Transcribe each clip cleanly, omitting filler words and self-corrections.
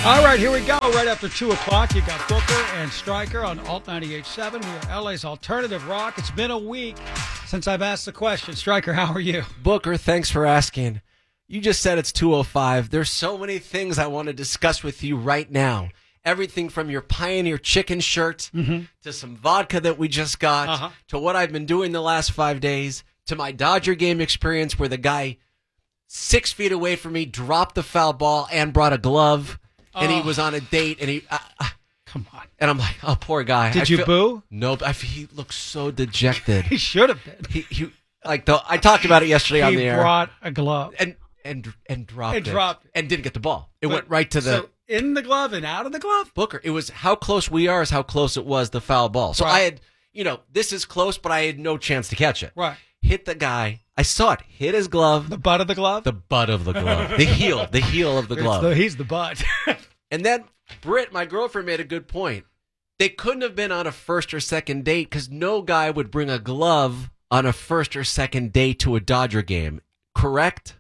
All right, here we go. Right after 2 o'clock, you got Booker and Stryker on Alt 98.7. We are LA's alternative rock. It's been a week since I've asked the question. Stryker, how are you? Booker, thanks for asking. You just said it's 2:05. There's so many things I want to discuss with you right now. Everything from your Pioneer chicken shirt to some vodka that we just got to what I've been doing the last 5 days to my Dodger game experience where the guy 6 feet away from me dropped the foul ball and brought a glove. And he was on a date, and he... Come on. And I'm like, oh, poor guy. Did you boo? Nope. He looked so dejected. He should have been. He I talked about it yesterday on the air. He brought a glove. And dropped it. Dropped it. And didn't get the ball. It went right to the... So in the glove and out of the glove? Booker, it was how close we are is how close it was the foul ball. So I had, this is close, but I had no chance to catch it. Right. Hit the guy. I saw it. Hit his glove. The butt of the glove? The butt of the glove. The heel of the glove. He's the butt. And then Britt, my girlfriend, made a good point. They couldn't have been on a first or second date because no guy would bring a glove on a first or second date to a Dodger game. Correct?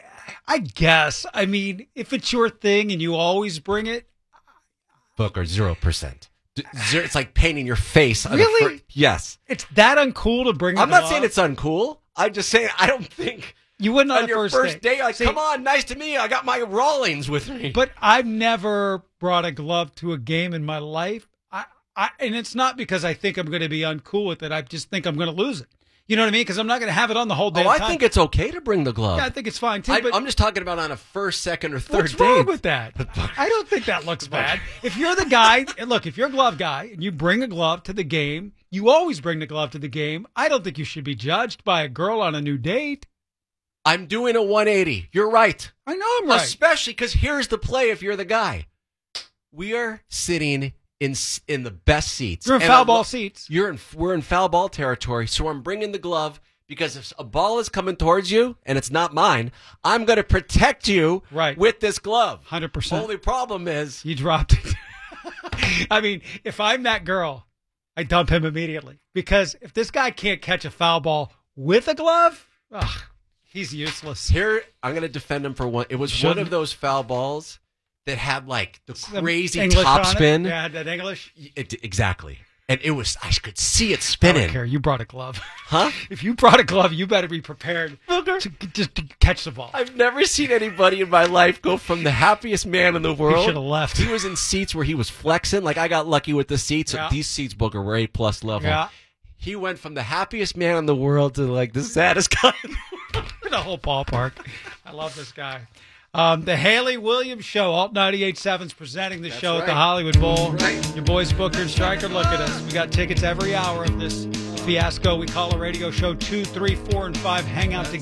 I guess. I mean, if it's your thing and you always bring it. Booker, 0%. It's like painting your face. Really? Yes. It's that uncool to bring a glove? I'm not saying it's uncool. I'm just saying I don't think... You wouldn't on your first date. Like, come on, nice to meet you. I got my Rawlings with me. But I've never brought a glove to a game in my life. And it's not because I think I'm going to be uncool with it. I just think I'm going to lose it. You know what I mean? Because I'm not going to have it on the whole day. I think it's okay to bring the glove. Yeah, I think it's fine too. I'm just talking about on a first, second, or third What's date. wrong with that? I don't think that looks bad. If you're the guy, look, if you're a glove guy and you bring a glove to the game, you always bring the glove to the game. I don't think you should be judged by a girl on a new date. I'm doing a 180. You're right. I know I'm right. Especially because here's the play if you're the guy. We are sitting in the best seats. You're in foul ball seats. We're in foul ball territory, so I'm bringing the glove because if a ball is coming towards you and it's not mine, I'm going to protect you with this glove. 100%. Only problem is... You dropped it. I mean, if I'm that girl, I dump him immediately. Because if this guy can't catch a foul ball with a glove... Ugh. He's useless. Here, I'm going to defend him for one. It was one of those foul balls that had like the crazy English topspin. Yeah, that English. Exactly. And it was, I could see it spinning. I don't care. You brought a glove. Huh? If you brought a glove, you better be prepared to catch the ball. I've never seen anybody in my life go from the happiest man in the world. He should have left. He was in seats where he was flexing. Like I got lucky with the seats. Yeah. These seats, Booker, were A+ level. Yeah. He went from the happiest man in the world to like the saddest guy in the world. The whole ballpark. I love this guy. The Haley Williams Show, Alt 98.7's presenting the show at the Hollywood Bowl. Your boys Booker and Stryker, look at us. We got tickets every hour of this fiasco we call a radio show. 2, 3, 4, and 5 hang out together.